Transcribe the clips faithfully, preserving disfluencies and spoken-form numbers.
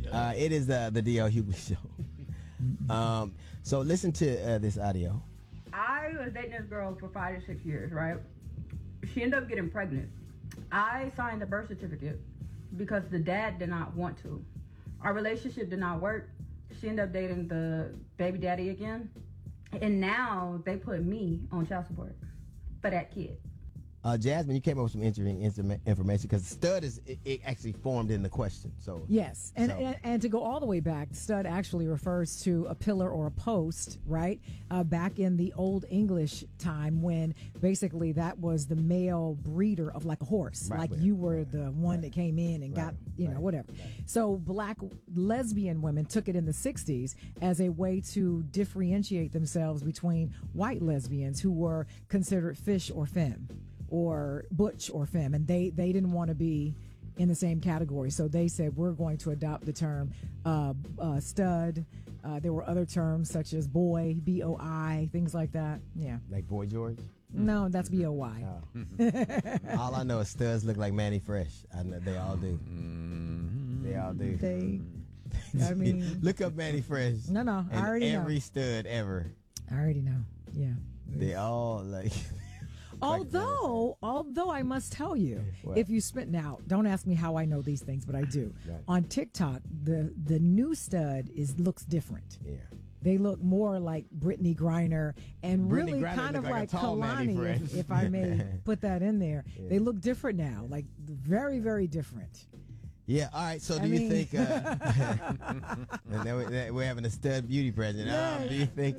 Uh, it is uh, the D L Hughley Show. Um, so listen to uh, this audio. I was dating this girl for five to six years, right? She ended up getting pregnant. I signed the birth certificate because the dad did not want to. Our relationship did not work. She ended up dating the baby daddy again. And now they put me on child support for that kid. Uh, Jasmine, you came up with some interesting information because stud is it, it actually formed in the question. So yes, and, so. and and to go all the way back, stud actually refers to a pillar or a post, right? Uh, back in the Old English time, when basically that was the male breeder of like a horse, right, like right, you were right, the one right, that came in and right, got you know right, whatever. Right. So black lesbian women took it in the sixties as a way to differentiate themselves between white lesbians who were considered fish or femme, or butch or femme, and they, they didn't want to be in the same category. So they said, we're going to adopt the term uh, uh, stud. Uh, there were other terms such as boy, B O I, things like that. Yeah. Like Boy George? No, that's B O Y. Oh. All I know is studs look like Manny Fresh. I know they all do. They all do. They, I mean. Look up Manny Fresh. No, no, I already every know. Every stud ever. I already know. Yeah. They all like... Although, although I must tell you, what? if you spent now, don't ask me how I know these things, but I do. Right. On TikTok, the the new stud is looks different. Yeah, they look more like Brittany Griner and Brittany really Griner kind of like, like Kalani, if, if I may put that in there. Yeah. They look different now, like very, very different. Yeah, all right. So, do I you mean, think? Uh, and then we, we're having a stud beauty pageant. Uh, do you think?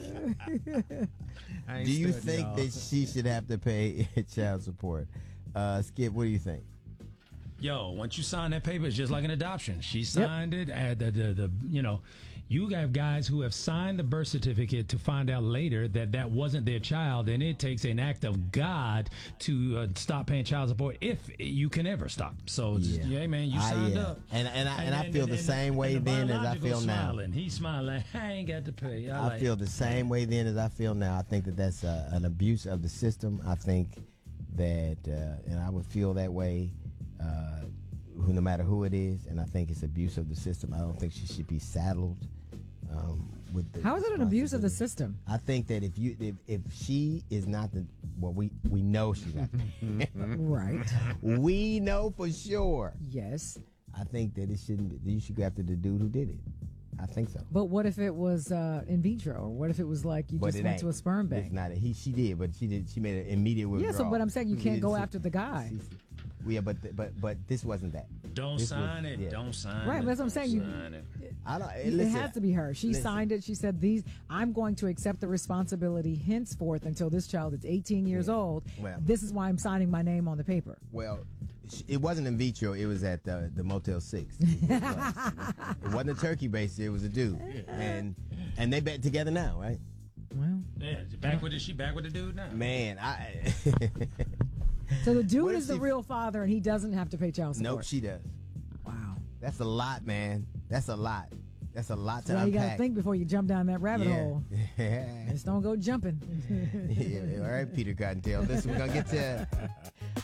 do you stud, think y'all. that she should have to pay child support? Uh, Skip, what do you think? Yo, once you sign that paper, it's just like an adoption. She signed yep. it. At the, the the you know, you have guys who have signed the birth certificate to find out later that that wasn't their child, and it takes an act of God to uh, stop paying child support if you can ever stop. So, yeah, yeah man, you signed I, yeah. up, and and I, and, and I feel and, the and, same way and the then as I feel smiling. now. He's smiling. I ain't got to pay. I, I like feel the same way then as I feel now. I think that that's uh, an abuse of the system. I think that, uh, and I would feel that way. Uh, Who, no matter who it is, and I think it's abuse of the system. I don't think she should be saddled um, with the. How is it an abuse of the system? I think that if you if, if she is not the well, we we know she's not right. We know for sure. Yes. I think that it shouldn't be. You should go after the dude who did it. I think so. But what if it was uh, in vitro, or what if it was like you but just went ain't. to a sperm bank? It's not. A, he she did, but she did. She made an immediate withdrawal. Yeah. So, but I'm saying you she can't did, go she, after the guy. She, she, yeah, but but but this wasn't that. Don't this sign was, it. Yeah. Don't sign right, it. Right, that's what I'm saying. You, it. I don't. It, listen, it has to be her. She listen. signed it. She said, "These. I'm going to accept the responsibility henceforth until this child is eighteen years yeah. old. Well, this is why I'm signing my name on the paper." Well, it wasn't in vitro. It was at the, the Motel Six. It, was. It wasn't a turkey base. It was a dude, and and they bet together now, right? Well, yeah. Back with it. She back with the dude now. Man, I. So the dude is the real father, and he doesn't have to pay child support. Nope, she does. Wow, that's a lot, man. That's a lot. That's a lot to so unpack. You got to think before you jump down that rabbit yeah. hole. Yeah. Just don't go jumping. Yeah, all right, Peter Cottontail. Listen, we're gonna get to